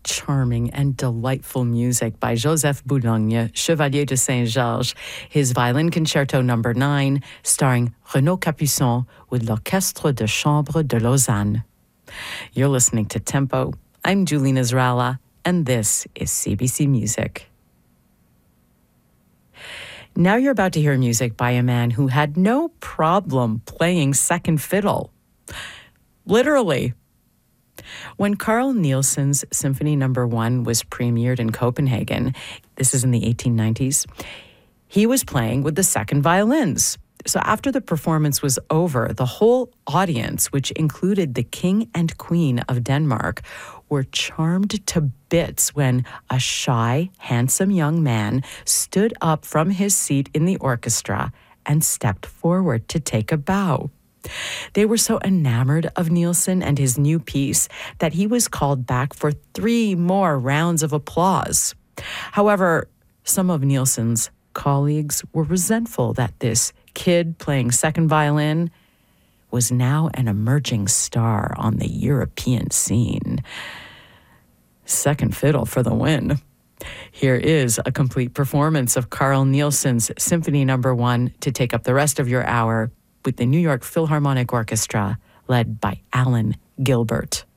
charming and delightful music by Joseph Boulogne, Chevalier de Saint-Georges, his Violin Concerto No. 9, starring Renaud Capuçon with l'Orchestre de Chambre de Lausanne. You're listening to Tempo. I'm Julina Zrala, and this is CBC Music. Now you're about to hear music by a man who had no problem playing second fiddle. Literally. When Carl Nielsen's Symphony No. 1 was premiered in Copenhagen, this is in the 1890s, he was playing with the second violins. So after the performance was over, the whole audience, which included the King and Queen of Denmark, were charmed to bits when a shy, handsome young man stood up from his seat in the orchestra and stepped forward to take a bow. They were so enamored of Nielsen and his new piece that he was called back for 3 more rounds of applause. However, some of Nielsen's colleagues were resentful that this kid playing second violin was now an emerging star on the European scene. Second fiddle for the win. Here is a complete performance of Carl Nielsen's Symphony No. 1 to take up the rest of your hour with the New York Philharmonic Orchestra, led by Alan Gilbert.